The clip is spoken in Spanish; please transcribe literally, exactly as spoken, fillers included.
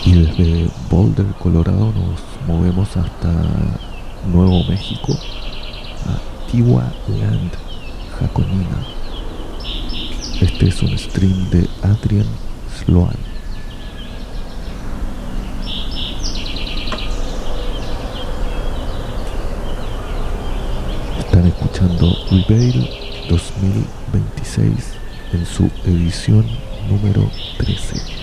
Y desde Boulder, Colorado, nos movemos hasta Nuevo México, a Tiwa Land Jaconina. Este es un stream de Adrian Sloan. Están escuchando Reveal dos mil veintiséis en su edición número trece.